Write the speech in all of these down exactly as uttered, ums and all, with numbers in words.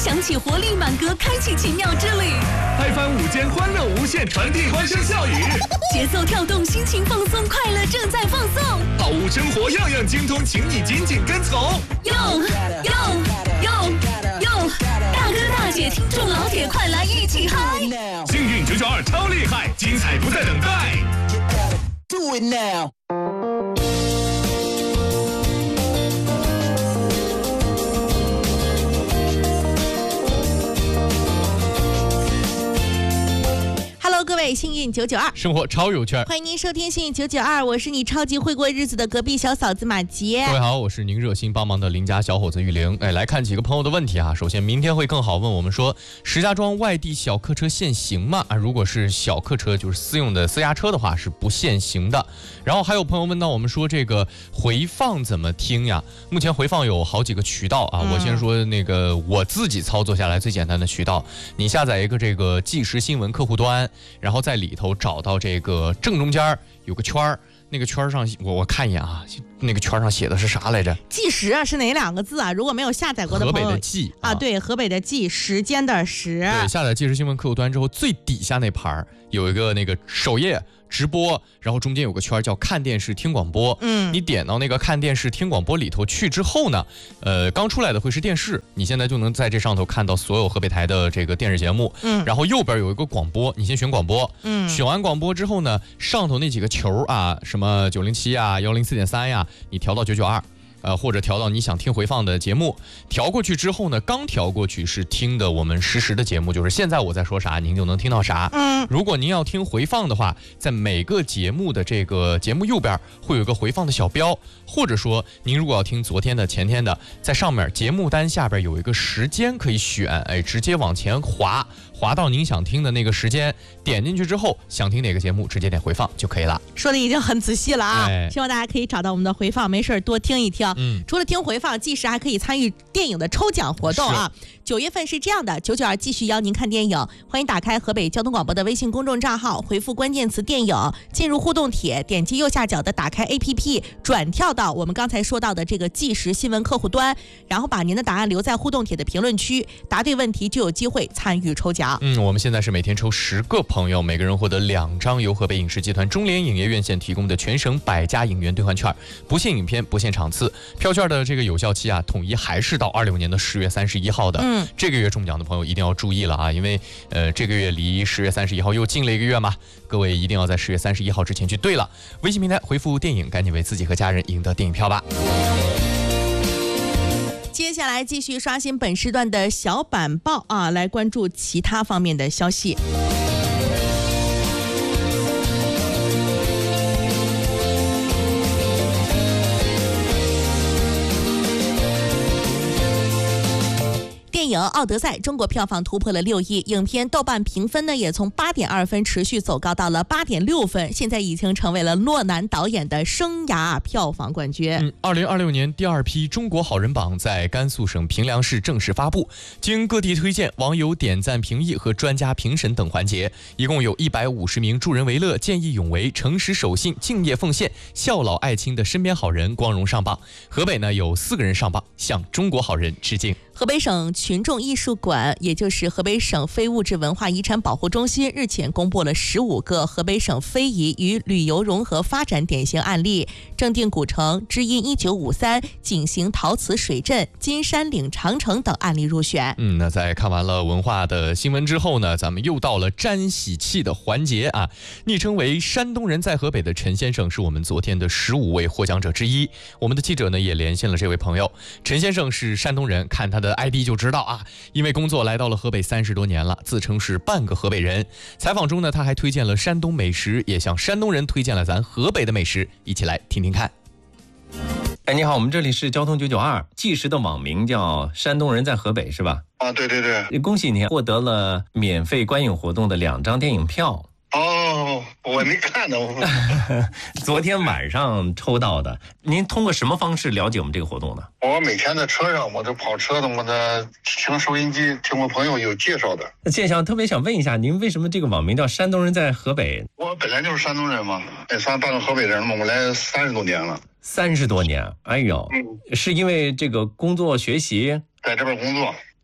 响起活力满格，开启奇妙之旅。 拍翻午间欢乐无限，传递欢声笑语。 节奏跳动，心情放松，快乐正在放送。 好物生活样样精通，请你紧紧跟从。 哟哟哟哟！大哥大姐，听众老铁，快来一起嗨！ 幸运九九二超厉害，精彩不再等待。 Do it now. Hello， 各位幸运九九二， 生活超有趣， 欢迎您收听幸运九九二，我是你超级会过日子的隔壁小嫂子马杰。 各位好，我是您热心帮忙的邻家小伙子玉玲。哎，来看几个朋友的问题啊。首先，明天会更好问我们说，石家庄外地小客车限行吗？啊，如果是小客车，就是私用的私家车的话，是不限行的。然后还有朋友问到我们说，这个回放怎么听呀？目前回放有好几个渠道啊。嗯、我先说那个我自己操作下来最简单的渠道，你下载一个这个即时新闻客户端，然后在里头找到这个正中间有个圈儿，那个圈上我我看一眼啊，那个圈上写的是啥来着？ 计时啊，是哪两个字啊？如果没有下载过的朋友， 河北的计 啊, 啊，对，河北的计，时间的时。 对，下载即时新闻客户端之后，最底下那盘有一个那个首页直播，然后中间有个圈叫看电视听广播。嗯，你点到那个看电视听广播里头去之后呢，呃，刚出来的会是电视，你现在就能在这上头看到所有河北台的这个电视节目。嗯，然后右边有一个广播，你先选广播。嗯，选完广播之后呢，上头那几个球啊，什么九零七啊、幺零四点三呀，你调到九九二。呃，或者调到你想听回放的节目，调过去之后呢，刚调过去是听的我们实时的节目，就是现在我在说啥，您就能听到啥。嗯，如果您要听回放的话，在每个节目的这个节目右边会有一个回放的小标，或者说您如果要听昨天的、前天的，在上面节目单下边有一个时间可以选，哎，直接往前滑，滑到您想听的那个时间，点进去之后，想听哪个节目，直接点回放就可以了。 说的已经很仔细了啊，哎、希望大家可以找到我们的回放，没事多听一听。嗯，除了听回放，计时还可以参与电影的抽奖活动啊。九月份是这样的，九九二继续邀您看电影，欢迎打开河北交通广播的微信公众账号，回复关键词电影，进入互动帖，点击右下角的打开 A P P， 转跳到我们刚才说到的这个即时新闻客户端，然后把您的答案留在互动帖的评论区，答对问题就有机会参与抽奖。 嗯，我们现在是每天抽十个朋友，每个人获得两张由河北影视集团中联影业院线提供的全省百家影院兑换券，不限影片，不限场次。票券的这个有效期啊，统一还是到二六年的十月三十一号的。嗯，这个月中奖的朋友一定要注意了啊，因为呃这个月离十月三十一号又近了一个月嘛，各位一定要在十月三十一号之前去兑了。微信平台回复电影，赶紧为自己和家人赢得电影票吧。 接下来继续刷新本时段的小板报啊，来关注其他方面的消息。电影《奥德赛》中国票房突破了六亿，影片豆瓣评分呢也从八点二分持续走高到了八点六分，现在已经成为了诺兰导演的生涯票房冠军。 嗯，二零二六年第二批中国好人榜在甘肃省平凉市正式发布，经各地推荐、网友点赞评议和专家评审等环节，一共有一百五十名助人为乐、见义勇为、诚实守信、敬业奉献、孝老爱亲的身边好人光荣上榜。河北呢有四个人上榜，向中国好人致敬。 河北省群众艺术馆，也就是河北省非物质文化遗产保护中心，日前公布了十五个河北省非遗与旅游融合发展典型案例，正定古城、知音一九五三、景行陶瓷水镇、金山岭长城等案例入选。 嗯，那在看完了文化的新闻之后呢，咱们又到了沾喜气的环节啊。昵称为山东人在河北的陈先生是我们昨天的十五位获奖者之一。我们的记者呢也连线了这位朋友。陈先生是山东人，看他的 I D 就知道啊，因为工作来到了河北三十多年了，自称是半个河北人。采访中呢，他还推荐了山东美食，也向山东人推荐了咱河北的美食，一起来听听看。 哎，你好，我们这里是交通九九二，即时的网名叫山东人在河北是吧？ 啊，对对对。 恭喜您获得了免费观影活动的两张电影票。 哦，我没看呢。 昨天晚上抽到的。您通过什么方式了解我们这个活动呢？ 我每天在车上，我这跑车的，我这听收音机，听我朋友有介绍的。 谢想特别想问一下，您为什么这个网名叫山东人在河北？ 我本来就是山东人嘛，也算半个河北人嘛，我来三十多年了。 三十多年，哎呦，嗯、是因为这个工作学习在这边工作。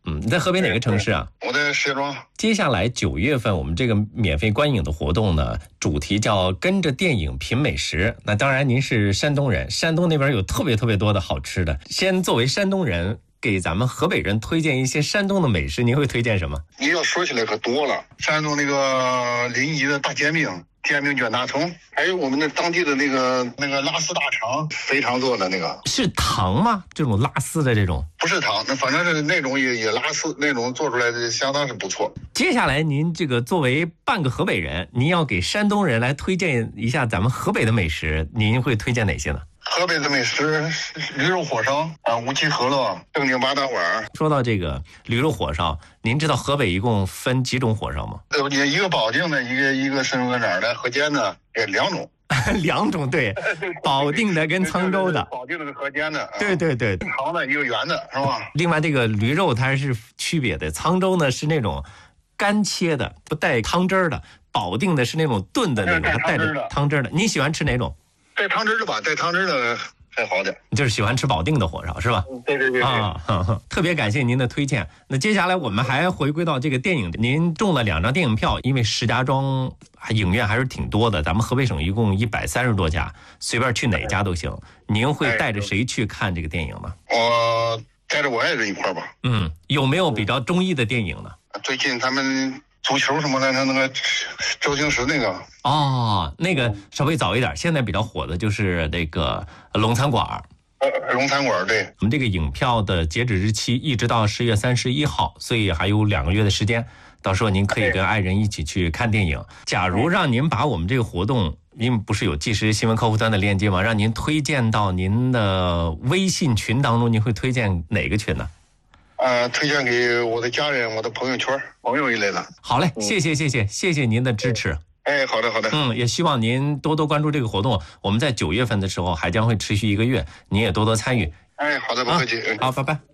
嗯，你在河北哪个城市啊？ 我在石家庄。 接下来九月份我们这个免费观影的活动呢，主题叫跟着电影品美食。那当然您是山东人，山东那边有特别特别多的好吃的。先作为山东人，给咱们河北人推荐一些山东的美食，您会推荐什么？ 你要说起来可多了，山东那个临沂的大煎饼。煎饼卷大葱，还有我们的当地的那个那个拉丝大肠，肥肠做的那个， 是糖吗？这种拉丝的这种不是糖，那反正是那种也也拉丝那种做出来的，相当是不错。 接下来您这个作为半个河北人，您要给山东人来推荐一下咱们河北的美食，您会推荐哪些呢？ 河北的美食，驴肉火烧啊，无锡饸饹，正定八大碗。 说到这个驴肉火烧，您知道河北一共分几种火烧吗？ 呃，一个保定的，一个一个深河哪儿的，河间的，也两种。 两种对，保定的跟沧州的。 保定的跟河间的。 对对对， 长的一个圆的，是吧？ 另外这个驴肉它是区别的，沧州呢是那种干切的，不带汤汁儿的；保定的是那种炖的那种，还带着汤汁儿的。你喜欢吃哪种？ 带汤汁的吧，带汤汁的还好点。 你就是喜欢吃保定的火烧是吧？ 对对对对啊呵呵，特别感谢您的推荐。那接下来我们还回归到这个电影，您中了两张电影票，因为石家庄影院还是挺多的，咱们河北省一共一百三十多家，随便去哪家都行。您会带着谁去看这个电影呢？ 我带着我爱人一块吧。 嗯，有没有比较中意的电影呢？ 最近他们足球什么的，他那个周星驰那个。 哦，那个稍微早一点，现在比较火的就是那个龙餐馆。 呃，龙餐馆对。 我们这个影票的截止日期一直到十月三十一号，所以还有两个月的时间。到时候您可以跟爱人一起去看电影。假如让您把我们这个活动，因为不是有即时新闻客户端的链接吗？让您推荐到您的微信群当中，您会推荐哪个群呢？ 呃，推荐给我的家人、我的朋友圈、朋友一类的。 好嘞，谢谢谢谢谢谢您的支持。 哎，好的好的。 嗯，也希望您多多关注这个活动。我们在九月份的时候还将会持续一个月，您也多多参与。 哎，好的，不客气。 啊、好，拜拜。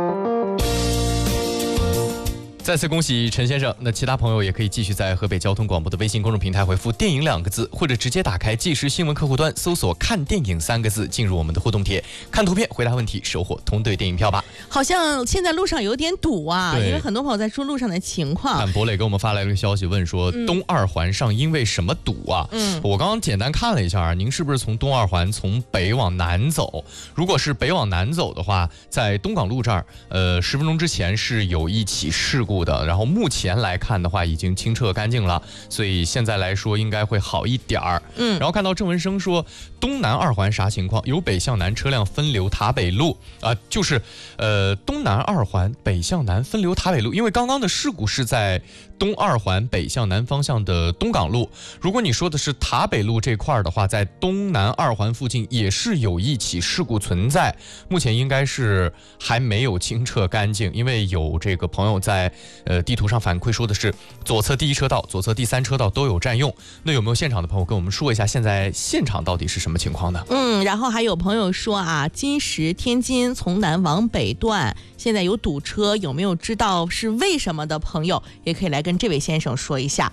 再次恭喜陈先生，那其他朋友也可以继续在河北交通广播的微信公众平台回复电影两个字，或者直接打开即时新闻客户端搜索看电影三个字，进入我们的互动帖，看图片回答问题，收获同对电影票吧。 好像现在路上有点堵啊，因为很多朋友在说路上的情况。 看博磊给我们发来了个消息，问说、嗯、东二环上因为什么堵啊？嗯，我刚刚简单看了一下，您是不是从东二环从北往南走？如果是北往南走的话，在东港路这儿，呃，十分钟之前是有一起事故的，然后目前来看的话已经清澈干净了，所以现在来说应该会好一点儿。嗯，然后看到郑文生说东南二环啥情况？由北向南车辆分流塔北路啊、呃，就是呃东南二环北向南分流塔北路，因为刚刚的事故是在东二环北向南方向的东港路。如果你说的是塔北路这块的话，在东南二环附近也是有一起事故存在，目前应该是还没有清澈干净，因为有这个朋友在呃地图上反馈说的是左侧第一车道、左侧第三车道都有占用。那有没有现场的朋友跟我们说一下，现在现场到底是什么情况呢？ 嗯，然后还有朋友说啊，金石天津从南往北段现在有堵车，有没有知道是为什么的朋友，也可以来跟这位先生说一下。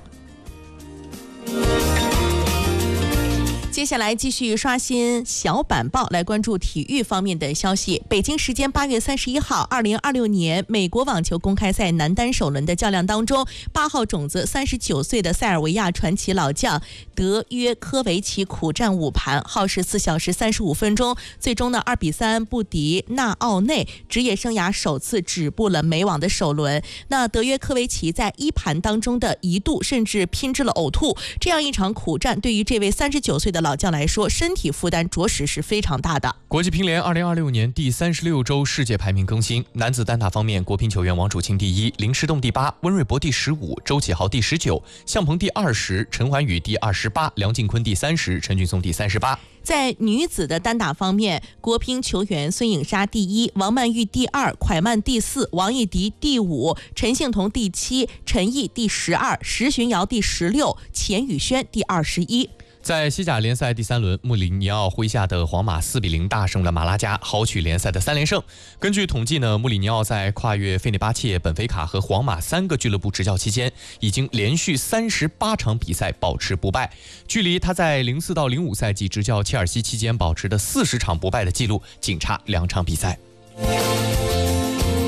接下来继续刷新小板报，来关注体育方面的消息。北京时间八月三十一号，二零二六年美国网球公开赛男单首轮的较量当中，八号种子三十九岁的塞尔维亚传奇老将德约科维奇苦战五盘，耗时四小时三十五分钟，最终呢二比三不敌纳奥内，职业生涯首次止步了美网的首轮。那德约科维奇在一盘当中的一度甚至拼至了呕吐，这样一场苦战对于这位三十九岁的老将来说，身体负担着实是非常大的。 国际乒联二零二六年第三十六周世界排名更新，男子单打方面，国乒球员王楚钦第一，林诗栋第八，温瑞博第十五，周启豪第十九，向鹏第二十，陈寰宇第二十八，梁靖昆第三十，陈俊松第三十八。 在女子的单打方面，国乒球员孙颖莎第一，王曼玉第二，蒯曼第四，王艺迪第五，陈幸同第七，陈毅第十二，石巡瑶第十六，钱宇轩第二十一。 在西甲联赛第三轮，穆里尼奥麾下的皇马四比零大胜了马拉加，豪取联赛的三连胜。根据统计呢，穆里尼奥在跨越费内巴切、本菲卡和皇马三个俱乐部执教期间，已经连续三十八场比赛保持不败，距离他在零四到零五赛季执教切尔西期间保持的四十场不败的记录，仅差两场比赛。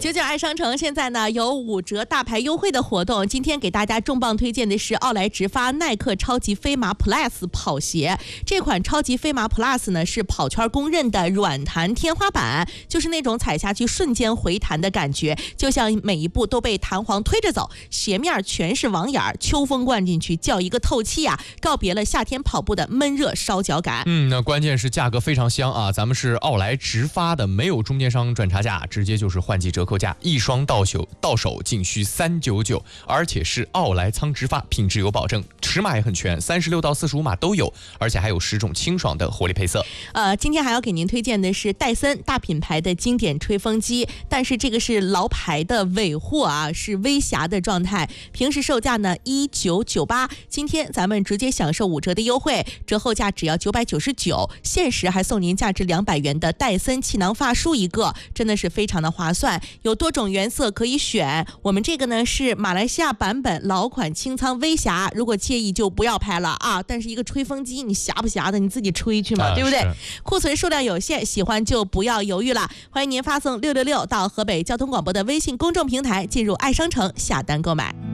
九九爱商城现在呢有五折大牌优惠的活动，今天给大家重磅推荐的是奥莱直发耐克超级飞马 Plus 跑鞋。这款超级飞马 Plus 呢是跑圈公认的软弹天花板，就是那种踩下去瞬间回弹的感觉，就像每一步都被弹簧推着走，鞋面全是网眼，秋风灌进去叫一个透气啊，告别了夏天跑步的闷热烧脚感。 嗯，那关键是价格非常香啊，咱们是奥莱直发的，没有中间商赚差价，直接就是换季折扣价，一双到手到手仅需三九九，而且是奥莱仓直发，品质有保证，尺码也很全，三十六到四十五码都有，而且还有十种清爽的活力配色。 呃，今天还要给您推荐的是戴森大品牌的经典吹风机，但是这个是老牌的尾货啊，是微瑕的状态，平时售价呢一九九八，今天咱们直接享受五折的优惠，折后价只要九百九十九，限时还送您价值两百元的戴森气囊发梳一个，真的是非常的划算，有多种颜色可以选。我们这个呢是马来西亚版本老款清仓微瑕，如果介意就不要拍了啊。但是一个吹风机你瑕不瑕的你自己吹去嘛，啊、对不对？库存数量有限，喜欢就不要犹豫了。欢迎您发送六六六到河北交通广播的微信公众平台，进入爱商城下单购买。